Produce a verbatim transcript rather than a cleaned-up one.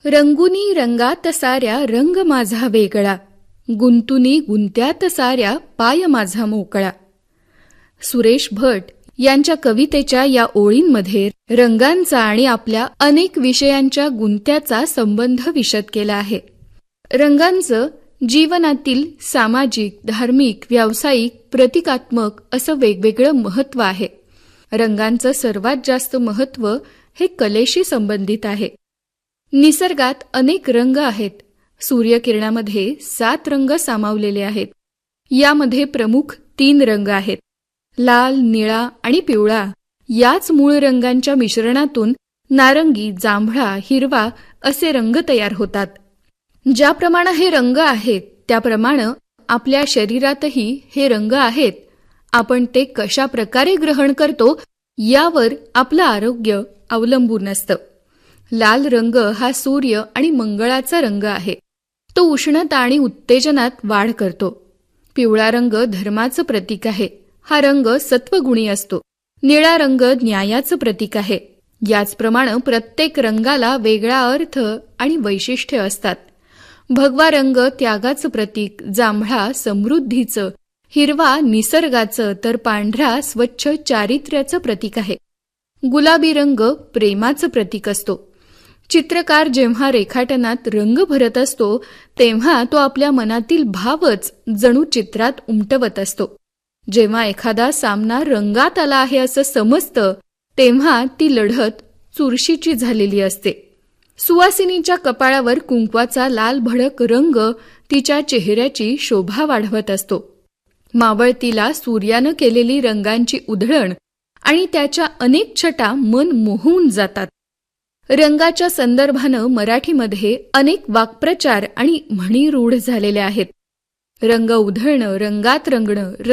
रंगुनी रंगात साऱ्या रंग माझा वेगळा, गुंतुनी गुंत्यात साऱ्या पाय माझा मोकळा. सुरेश भट यांच्या कवितेच्या या ओळींमध्ये रंगांचा आणि आपल्या अनेक विषयांच्या गुंत्याचा संबंध विशद केला आहे. रंगांचं जीवनातील सामाजिक, धार्मिक, व्यावसायिक, प्रतिकात्मक असं वेगवेगळं महत्त्व आहे. रंगांचं सर्वात जास्त महत्त्व हे कलेशी संबंधित आहे. निसर्गात अनेक रंग आहेत. सूर्यकिरणामध्ये सात रंग सामावलेले आहेत. यामध्ये प्रमुख तीन रंग आहेत, लाल, निळा आणि पिवळा. याच मूळ रंगांच्या मिश्रणातून नारंगी, जांभळा, हिरवा असे रंग तयार होतात. ज्याप्रमाणे हे रंग आहेत त्याप्रमाणे आपल्या शरीरातही हे रंग आहेत. आपण ते कशा प्रकारे ग्रहण करतो यावर आपलं आरोग्य अवलंबून असतं. लाल रंग हा सूर्य आणि मंगळाचा रंग आहे. तो उष्णता आणि उत्तेजनात वाढ करतो. पिवळा रंग धर्माचं प्रतीक आहे. हा रंग सत्वगुणी असतो. निळा रंग न्यायाचं प्रतीक आहे. याचप्रमाणे प्रत्येक रंगाला वेगळा अर्थ आणि वैशिष्ट्य असतात. भगवा रंग त्यागाचं प्रतीक, जांभळा समृद्धीचं, हिरवा निसर्गाचं तर पांढरा स्वच्छ चारित्र्याचं प्रतीक आहे. गुलाबी रंग प्रेमाचं प्रतीक असतो. चित्रकार जेव्हा रेखाटनात रंग भरत असतो तेव्हा तो आपल्या मनातील भावच जणू चित्रात उमटवत असतो. जेव्हा एखादा सामना रंगात आला आहे असं समजतं तेव्हा ती लढत चुरशीची झालेली असते. सुवासिनीच्या कपाळावर कुंकवाचा लाल भडक रंग तिच्या चेहऱ्याची शोभा वाढवत असतो. मावळतीला सूर्यानं केलेली रंगांची उधळण आणि त्याच्या अनेक छटा मन मोहून जातात. रंगाच्या संदर्भानं मराठीमध्ये अनेक वाक्प्रचार आणि म्हणी रूढ झालेल्या आहेत. रंग उधळणं, रंगात रंगणं,